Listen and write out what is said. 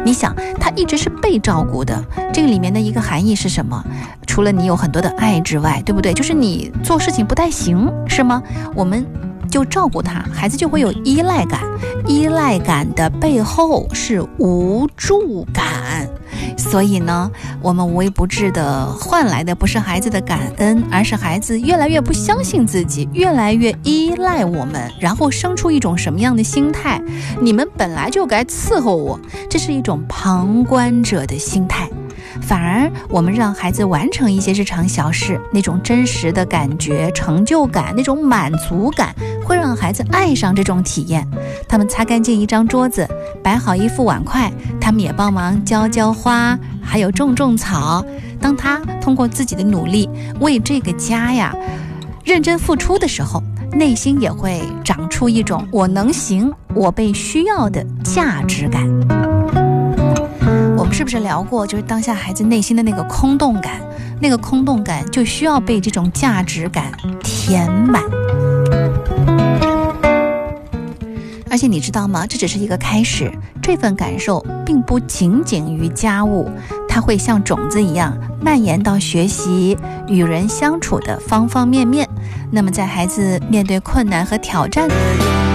你想，他一直是被照顾的，这个里面的一个含义是什么？除了你有很多的爱之外，对不对？就是你做事情不太行，是吗？我们就照顾他，孩子就会有依赖感，依赖感的背后是无助感。所以呢，我们无微不至的换来的不是孩子的感恩，而是孩子越来越不相信自己，越来越依赖我们，然后生出一种什么样的心态？你们本来就该伺候我，这是一种旁观者的心态。反而我们让孩子完成一些日常小事，那种真实的感觉、成就感，那种满足感，会让孩子爱上这种体验。他们擦干净一张桌子，摆好一副碗筷，他们也帮忙浇浇花，还有种种草。当他通过自己的努力为这个家呀认真付出的时候，内心也会长出一种我能行，我被需要的价值感。我们是不是聊过，就是当下孩子内心的那个空洞感，那个空洞感就需要被这种价值感填满。而且你知道吗，这只是一个开始，这份感受并不仅仅于家务，它会像种子一样蔓延到学习、与人相处的方方面面。那么在孩子面对困难和挑战